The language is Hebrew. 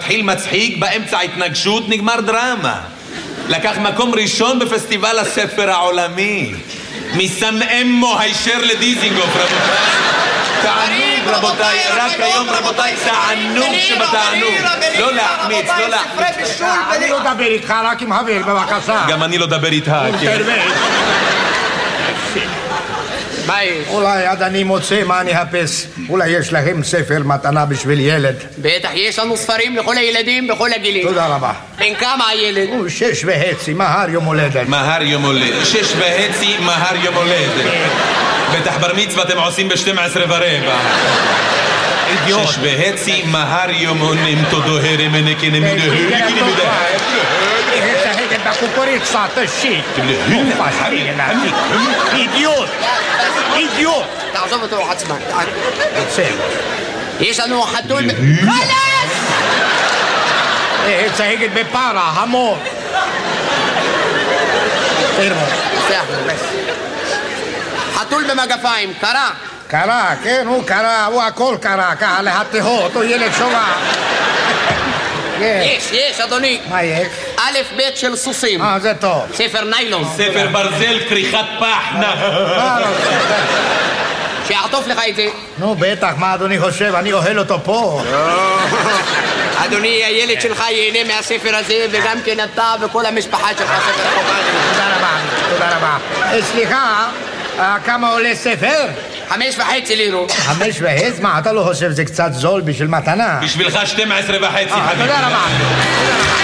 התחיל מצחיק, באמצע התנגשות, נגמר דרמה. לקח מקום ראשון בפסטיבל הספר העולמי. מסמאמו הישר לדיזינגוף, רבותיי. תענוג, רבותיי, רק היום, רבותיי, תענוג שבתענוג. לא להחמיץ, לא להחמיץ. אני לא דבר איתך, רק עם חבר, בבקשה. גם אני לא דבר איתך, כן. אולי עד אני מוצא מה אני אחפש. אולי יש להם ספר מתנה בשביל ילד. בטח, יש לנו ספרים לכל הילדים בכל הגילים. תודה רבה. בן כמה הילד? הוא 6.5, מהר יום הולדת. מהר יום הולדת. 6.5, מהר יום הולדת. בטח בר מצווה אתם עושים ב-12:15. אידיוט. 6.5, מהר יום הונים תודוהר מנקי נמידה. צחקת בקוקוריצה, תשיט. אידיוט. אידיוט. תעזוב אותו עצמה. בסדר. יש לנו חתול... חלאס! צחקת בפרה, המור. חתול במגפיים, קרה. קרה, כן, הוא קרה, הוא הכל קרה, ככה להתהות, הוא ילד שובע. יש, אדוני. מה יש? א' ב' של סוסים. זה טוב. ספר ניילון. ספר ברזל, כריכת פח, שיעטוף לך את זה. נו, בטח, מה אדוני חושב? אני אוהל אותו פה. אדוני, הילד שלך ייהנה מהספר הזה, וגם כן אתה וכל המשפחה שלך ספר חובה. תודה רבה, תודה רבה. סליחה, כמה עולה ספר? 5.5 לירות. 5.5? מה, אתה לא חושב זה קצת זול בשביל מתנה? בשבילך 12.5. תודה רבה.